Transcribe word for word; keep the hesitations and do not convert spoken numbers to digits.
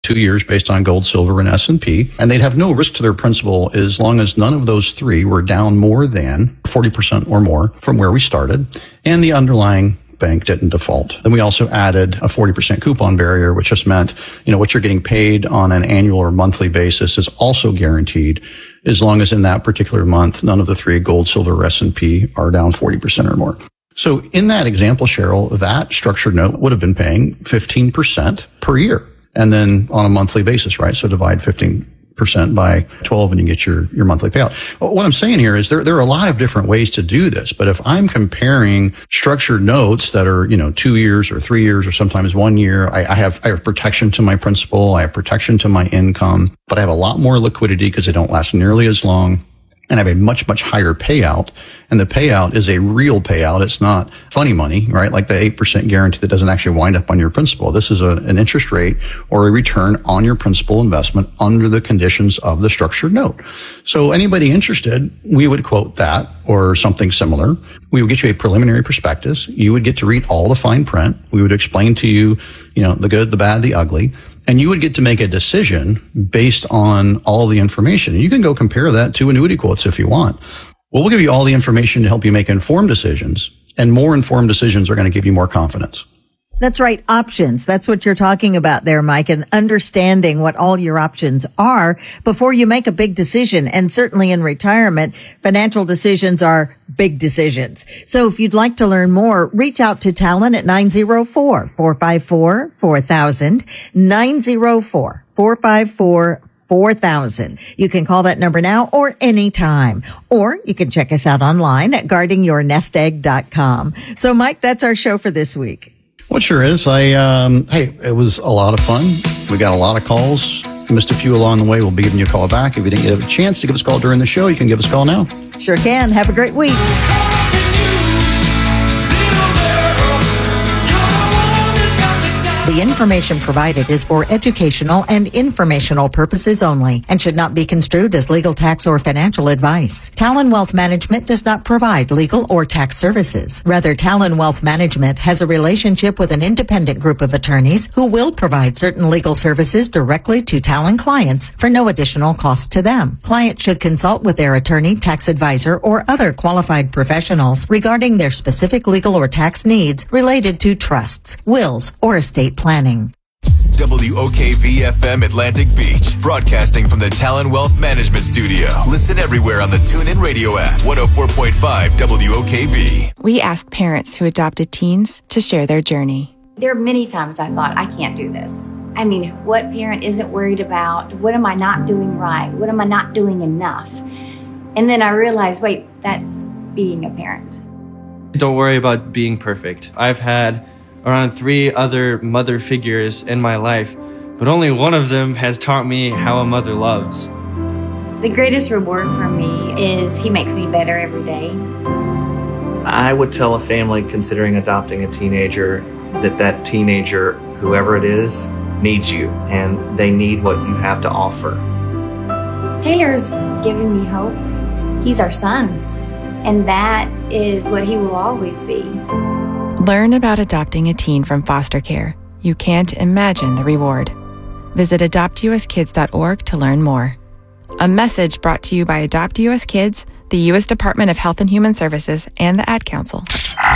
two years based on gold, silver, and S and P, and they'd have no risk to their principal as long as none of those three were down more than forty percent or more from where we started, and the underlying bank didn't default. Then we also added a forty percent coupon barrier, which just meant, you know, what you're getting paid on an annual or monthly basis is also guaranteed as long as in that particular month, none of the three, gold, silver, or S and P, are down forty percent or more. So in that example, Cheryl, that structured note would have been paying fifteen percent per year. And then on a monthly basis, right? So divide fifteen percent by twelve and you get your, your monthly payout. What I'm saying here is there, there are a lot of different ways to do this. But if I'm comparing structured notes that are, you know, two years or three years or sometimes one year, I, I have, I have protection to my principal. I have protection to my income, but I have a lot more liquidity because they don't last nearly as long. And I have a much, much higher payout. And the payout is a real payout. It's not funny money, right? Like the eight percent guarantee that doesn't actually wind up on your principal. This is a, an interest rate or a return on your principal investment under the conditions of the structured note. So anybody interested, we would quote that or something similar. We would get you a preliminary prospectus. You would get to read all the fine print. We would explain to you, you know, the good, the bad, the ugly. And you would get to make a decision based on all the information. You can go compare that to annuity quotes if you want. Well, we'll give you all the information to help you make informed decisions, and more informed decisions are going to give you more confidence. That's right. Options. That's what you're talking about there, Mike, and understanding what all your options are before you make a big decision. And certainly in retirement, financial decisions are big decisions. So if you'd like to learn more, reach out to Talon at nine oh four, four five four, four thousand, nine oh four, four five four, four thousand. You can call that number now or anytime. Or you can check us out online at guarding your nest egg dot com. So, Mike, that's our show for this week. Well, it sure is. I, um, hey, it was a lot of fun. We got a lot of calls. Missed a few along the way. We'll be giving you a call back. If you didn't get a chance to give us a call during the show, you can give us a call now. Sure can. Have a great week. The information provided is for educational and informational purposes only and should not be construed as legal, tax, or financial advice. Talon Wealth Management does not provide legal or tax services. Rather, Talon Wealth Management has a relationship with an independent group of attorneys who will provide certain legal services directly to Talon clients for no additional cost to them. Clients should consult with their attorney, tax advisor, or other qualified professionals regarding their specific legal or tax needs related to trusts, wills, or estate planning. W O K V F M Atlantic Beach, broadcasting from the Talon Wealth Management Studio. Listen everywhere on the TuneIn Radio app. one oh four point five W O K V. We asked parents who adopted teens to share their journey. There are many times I thought, I can't do this. I mean, what parent isn't worried about, what am I not doing right? What am I not doing enough? And then I realized, wait, that's being a parent. Don't worry about being perfect. I've had around three other mother figures in my life, but only one of them has taught me how a mother loves. The greatest reward for me is he makes me better every day. I would tell a family considering adopting a teenager that that teenager, whoever it is, needs you, and they need what you have to offer. Taylor's giving me hope. He's our son, and that is what he will always be. Learn about adopting a teen from foster care. You can't imagine the reward. Visit adopt u s kids dot org to learn more. A message brought to you by Adopt U S Kids, the U S Department of Health and Human Services, and the Ad Council.